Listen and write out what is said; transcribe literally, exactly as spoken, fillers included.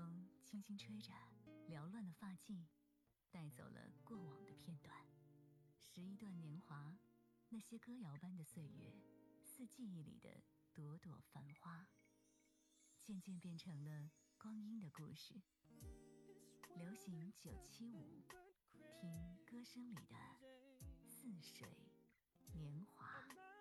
风轻轻吹着，缭乱了发髻，带走了过往的片段。十一段年华，那些歌谣般的岁月，似记忆里的朵朵繁花，渐渐变成了光阴的故事。流行九七五，听歌声里的似水年华。